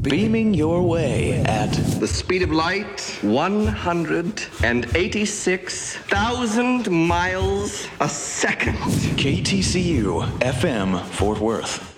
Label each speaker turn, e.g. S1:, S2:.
S1: Beaming your way at
S2: the speed of light, 186,000 miles a second.
S1: KTCU FM Fort Worth.